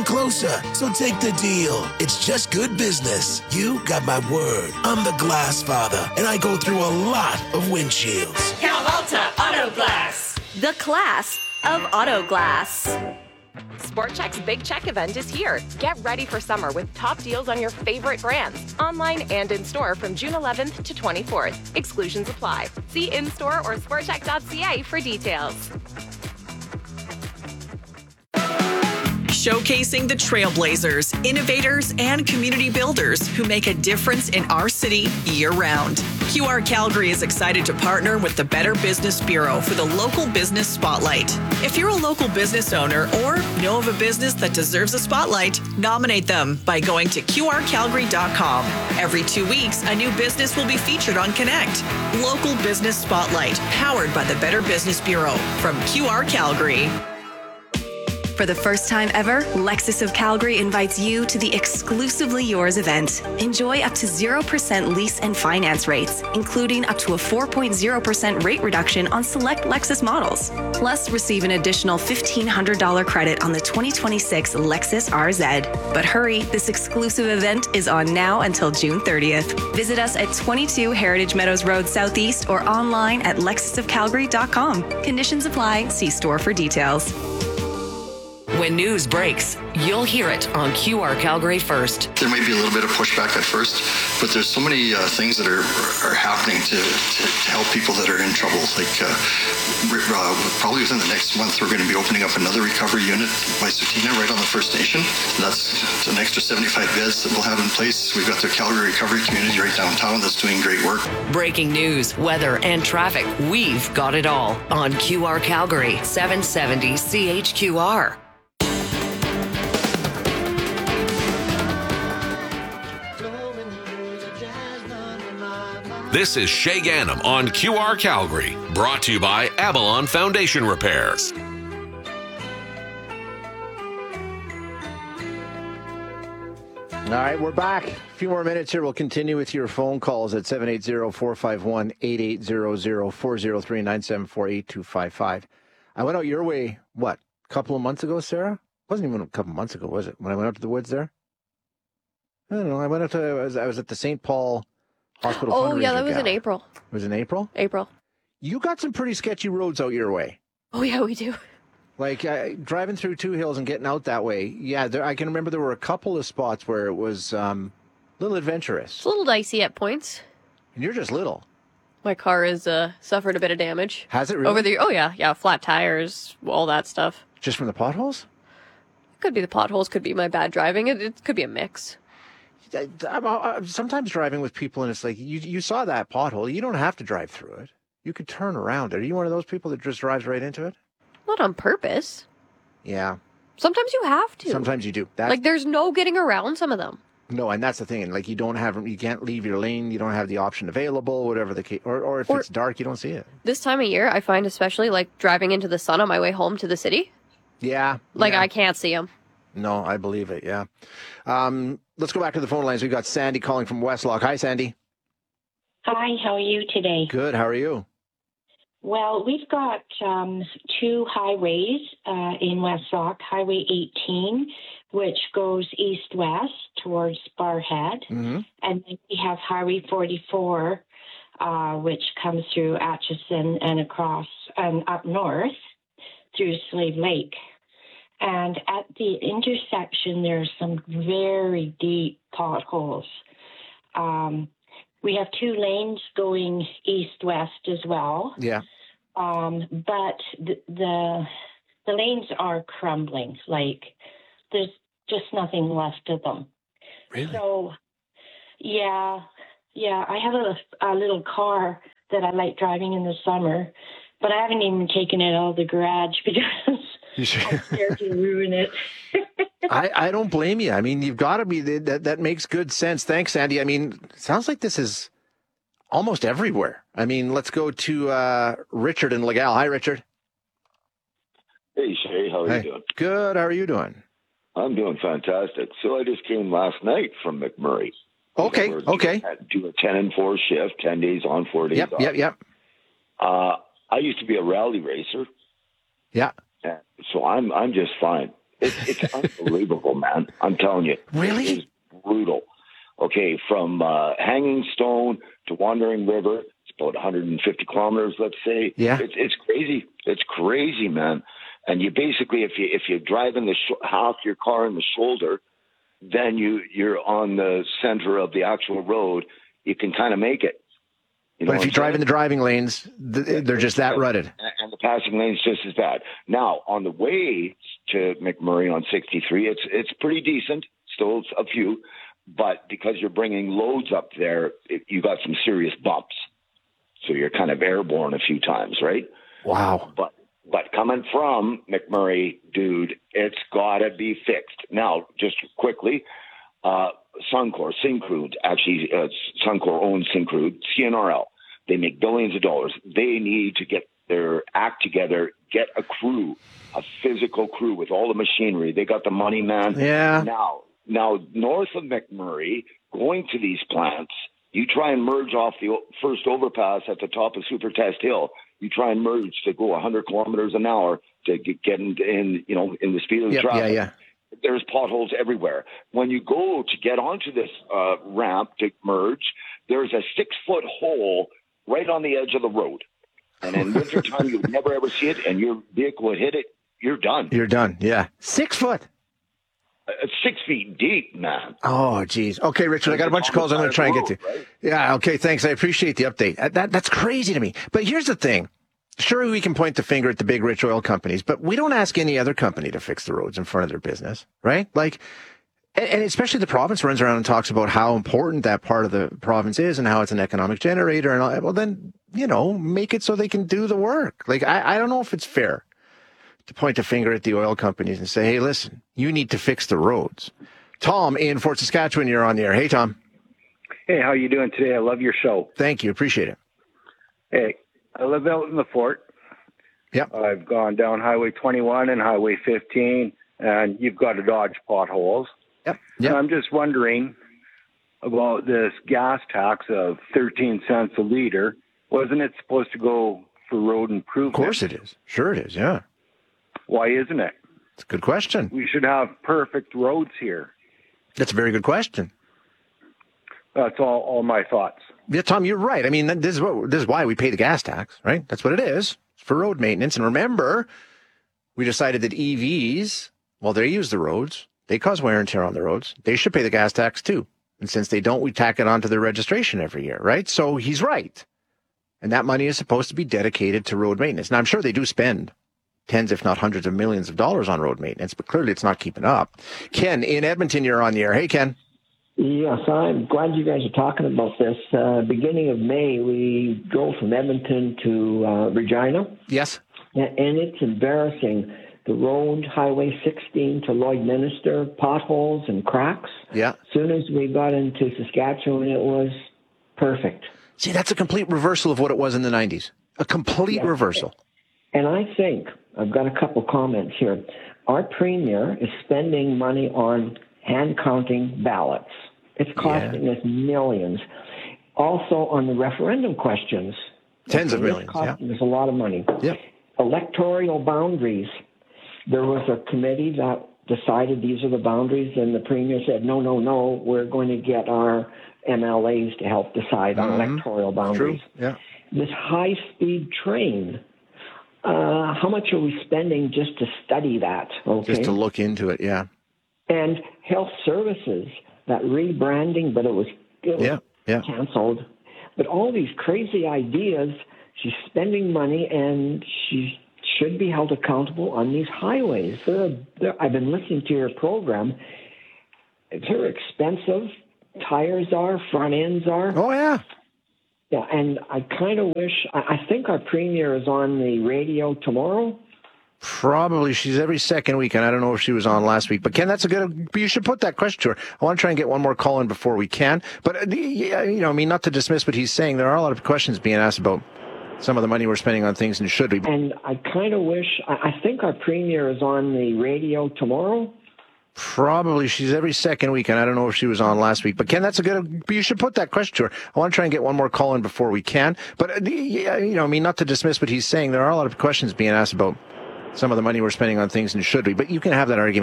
getting closer, so take the deal. It's just good business. You got my word. I'm the Glass Father, and I go through a lot of windshields. Cal Alta Auto Glass. The class of auto glass. Sport Chek's Big Check event is here. Get ready for summer with top deals on your favorite brands, online and in store from June 11th to 24th. Exclusions apply. See in-store or sportcheck.ca for details. Showcasing the trailblazers, innovators, and community builders who make a difference in our city year-round. QR Calgary is excited to partner with the Better Business Bureau for the Local Business Spotlight. If you're a local business owner or know of a business that deserves a spotlight, nominate them by going to qrcalgary.com. Every 2 weeks, a new business will be featured on Connect. Local Business Spotlight, powered by the Better Business Bureau from QR Calgary. For the first time ever, Lexus of Calgary invites you to the Exclusively Yours event. Enjoy up to 0% lease and finance rates, including up to a 4.0% rate reduction on select Lexus models. Plus, receive an additional $1,500 credit on the 2026 Lexus RZ. But hurry, this exclusive event is on now until June 30th. Visit us at 22 Heritage Meadows Road Southeast or online at lexusofcalgary.com. Conditions apply. See store for details. When news breaks, you'll hear it on QR Calgary first. There might be a little bit of pushback at first, but there's so many things that are happening to help people that are in trouble. Like probably within the next month, we're going to be opening up another recovery unit by Sutina right on the First Nation. That's an extra 75 beds that we'll have in place. We've got the Calgary Recovery Community right downtown that's doing great work. Breaking news, weather, and traffic. We've got it all on QR Calgary, 770 CHQR. This is Shay Gannam on QR Calgary, brought to you by Avalon Foundation Repairs. All right, we're back. A few more minutes here. We'll continue with your phone calls at 780-451-8800, 403-974-8255. I went out your way, what, a couple of months ago, Sarah? It wasn't even a couple months ago, was it, when I went out to the woods there? I don't know. I went out to, I was at the St. Paul Hospital fundraiser. Oh, yeah, that was in April. It was in April? April. You got some pretty sketchy roads out your way. Oh, yeah, we do. Like driving through Two Hills and getting out that way. Yeah, I can remember there were a couple of spots where it was a little adventurous. It's a little dicey at points. And you're just little. My car has suffered a bit of damage. Has it really? Oh, yeah, flat tires, all that stuff. Just from the potholes? Could be the potholes, could be my bad driving. It could be a mix. I'm sometimes driving with people and it's like, you saw that pothole. You don't have to drive through it. You could turn around it. Are you one of those people that just drives right into it? Not on purpose. Yeah. Sometimes you have to. Sometimes you do. Like there's no getting around some of them. No, and that's the thing. Like you can't leave your lane. You don't have the option available, whatever the case. Or if it's dark, you don't see it. This time of year, I find especially like driving into the sun on my way home to the city. Yeah. Like I can't see them. No, I believe it. Yeah. Let's go back to the phone lines. We've got Sandy calling from Westlock. Hi, Sandy. Hi, how are you today? Good. How are you? Well, we've got two highways in Westlock. Highway 18, which goes east-west towards Barrhead. Mm-hmm. And then we have Highway 44, which comes through Atchison and across and up north through Slave Lake. And at the intersection, there are some very deep potholes. We have two lanes going east-west as well. Yeah. But the lanes are crumbling. Like, there's just nothing left of them. Really? So, yeah. I have a little car that I like driving in the summer, but I haven't even taken it out of the garage because I'm scared to ruin it. I don't blame you. I mean, you've got to be, that makes good sense. Thanks, Sandy. I mean, it sounds like this is almost everywhere. I mean, let's go to Richard in Legal. Hi, Richard. Hey, Shay. How are you doing? Good. How are you doing? I'm doing fantastic. So I just came last night from McMurray. Okay. Do a 10 and 4 shift, 10 days on, 4 days off. Yep. I used to be a rally racer. Yeah. So I'm just fine. It's unbelievable, man. I'm telling you. Really? It is brutal. Okay, from Hanging Stone to Wandering River, it's about 150 kilometers, let's say. Yeah. It's crazy. It's crazy, man. And you basically, if you're driving half your car in the shoulder, then you're on the center of the actual road. You can kind of make it. You know, but if you drive in the driving lanes, they're just that rutted. And the passing lane's just as bad. Now, on the way to McMurray on 63, it's pretty decent. Still a few. But because you're bringing loads up there, you got some serious bumps. So you're kind of airborne a few times, right? Wow. But coming from McMurray, dude, it's got to be fixed. Now, just quickly, Suncor, Syncrude, actually, Suncor owns Syncrude, CNRL. They make billions of dollars. They need to get their act together, get a crew, a physical crew with all the machinery. They got the money, man. Yeah. Now, north of McMurray, going to these plants, you try and merge off the first overpass at the top of Super Test Hill. You try and merge to go 100 kilometers an hour to get in the speed of the traffic. Yeah. There's potholes everywhere. When you go to get onto this ramp to merge, there's a 6-foot hole right on the edge of the road. And in wintertime, you would never ever see it, and your vehicle would hit it. You're done. You're done, yeah. 6 foot. 6 feet deep, man. Oh, geez. Okay, Richard, I got a bunch of calls I'm going to try and get to. Right? Yeah, okay, thanks. I appreciate the update. That's crazy to me. But here's the thing. Sure, we can point the finger at the big rich oil companies, but we don't ask any other company to fix the roads in front of their business, right? Like, and especially the province runs around and talks about how important that part of the province is and how it's an economic generator. And all, well, then, make it so they can do the work. Like, I don't know if it's fair to point the finger at the oil companies and say, hey, listen, you need to fix the roads. Tom in Fort Saskatchewan, you're on the air. Hey, Tom. Hey, how you doing today? I love your show. Thank you. Appreciate it. Hey, I live out in the Fort. Yep. I've gone down Highway 21 and Highway 15, and you've got to dodge potholes. Yep. And I'm just wondering about this gas tax of 13 cents a liter. Wasn't it supposed to go for road improvement? Of course it is. Sure it is, yeah. Why isn't it? It's a good question. We should have perfect roads here. That's a very good question. That's all my thoughts. Yeah, Tom, you're right. I mean, this is why we pay the gas tax, right? That's what it is. It's for road maintenance. And remember, we decided that EVs, well, they use the roads. They cause wear and tear on the roads. They should pay the gas tax too. And since they don't, we tack it onto their registration every year, right? So he's right. And that money is supposed to be dedicated to road maintenance. Now, I'm sure they do spend tens, if not hundreds of millions of dollars on road maintenance, but clearly it's not keeping up. Ken in Edmonton, you're on the air. Hey, Ken. Yes, I'm glad you guys are talking about this. Beginning of May, we drove from Edmonton to Regina. Yes. And it's embarrassing. The road, Highway 16 to Lloydminster, potholes and cracks. Yeah. As soon as we got into Saskatchewan, it was perfect. See, that's a complete reversal of what it was in the 90s. A complete reversal. And I think, I've got a couple comments here. Our premier is spending money on hand-counting ballots. It's costing us millions. Also, on the referendum questions. Tens of millions, it's costing us a lot of money. Yep. Electoral boundaries. There was a committee that decided these are the boundaries, and the premier said, no, we're going to get our MLAs to help decide on electoral boundaries. True. Yeah. This high-speed train, how much are we spending just to study that? Okay? Just to look into it, yeah. And health services, that rebranding, but it was canceled. But all these crazy ideas, she's spending money, and she should be held accountable on these highways. I've been listening to your program. They're expensive. Tires are, front ends are. Oh, yeah. Yeah, and I kind of wish, I think our premier is on the radio tomorrow. Probably. She's every second week, and I don't know if she was on last week. But, Ken, you should put that question to her. I want to try and get one more call in before we can. But, not to dismiss what he's saying, there are a lot of questions being asked about some of the money we're spending on things, and should we? And I kind of wish, I think our premier is on the radio tomorrow. Probably. She's every second week, and I don't know if she was on last week. But, Ken, you should put that question to her. I want to try and get one more call in before we can. But, not to dismiss what he's saying, there are a lot of questions being asked about some of the money we're spending on things, and should we? But you can have that argument.